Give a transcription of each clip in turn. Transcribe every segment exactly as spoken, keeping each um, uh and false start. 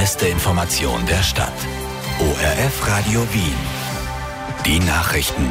beste Information der Stadt. O R F Radio Wien. Die Nachrichten.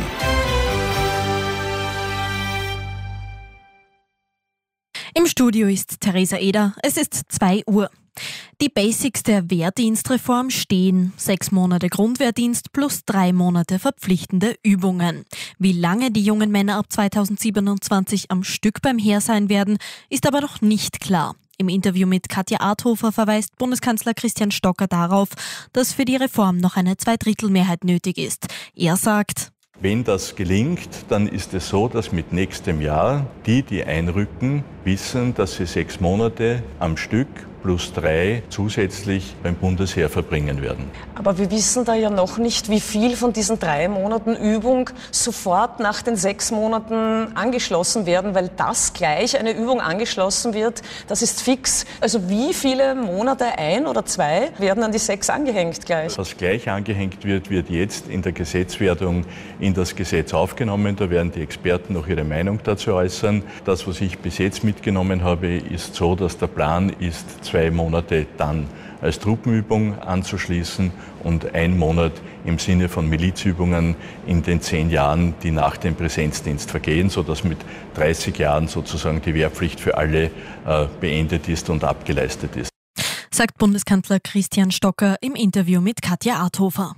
Im Studio ist Theresa Eder. Es ist zwei Uhr. Die Basics der Wehrdienstreform stehen. Sechs Monate Grundwehrdienst plus drei Monate verpflichtende Übungen. Wie lange die jungen Männer ab zweitausendsiebenundzwanzig am Stück beim Heer sein werden, ist aber noch nicht klar. Im Interview mit Katja Arthofer verweist Bundeskanzler Christian Stocker darauf, dass für die Reform noch eine Zweidrittelmehrheit nötig ist. Er sagt: Wenn das gelingt, dann ist es so, dass mit nächstem Jahr die, die einrücken, wissen, dass sie sechs Monate am Stück plus drei zusätzlich beim Bundesheer verbringen werden. Aber wir wissen da ja noch nicht, wie viel von diesen drei Monaten Übung sofort nach den sechs Monaten angeschlossen werden, weil das gleich eine Übung angeschlossen wird, das ist fix. Also wie viele Monate, ein oder zwei, werden an die sechs angehängt gleich? Was gleich angehängt wird, wird jetzt in der Gesetzwerdung in das Gesetz aufgenommen. Da werden die Experten noch ihre Meinung dazu äußern. Das, was ich bis jetzt mitgenommen habe, ist so, dass der Plan ist, zwei Monate dann als Truppenübung anzuschließen und ein Monat im Sinne von Milizübungen in den zehn Jahren, die nach dem Präsenzdienst vergehen, sodass mit dreißig Jahren sozusagen die Wehrpflicht für alle äh, beendet ist und abgeleistet ist. Sagt Bundeskanzler Christian Stocker im Interview mit Katja Arthofer.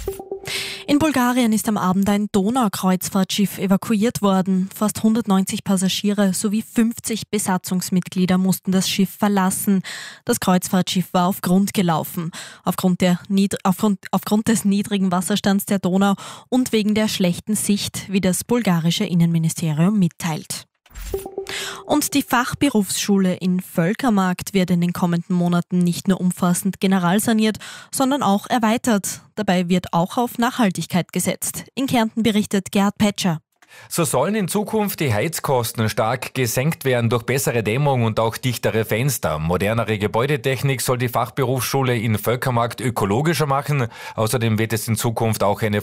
In Bulgarien ist am Abend ein Donaukreuzfahrtschiff evakuiert worden. Fast hundertneunzig Passagiere sowie fünfzig Besatzungsmitglieder mussten das Schiff verlassen. Das Kreuzfahrtschiff war auf Grund gelaufen. Aufgrund, der Nied- aufgrund, aufgrund des niedrigen Wasserstands der Donau und wegen der schlechten Sicht, wie das bulgarische Innenministerium mitteilt. Und die Fachberufsschule in Völkermarkt wird in den kommenden Monaten nicht nur umfassend generalsaniert, sondern auch erweitert. Dabei wird auch auf Nachhaltigkeit gesetzt. In Kärnten berichtet Gerhard Petscher. So sollen in Zukunft die Heizkosten stark gesenkt werden durch bessere Dämmung und auch dichtere Fenster. Modernere Gebäudetechnik soll die Fachberufsschule in Völkermarkt ökologischer machen. Außerdem wird es in Zukunft auch eine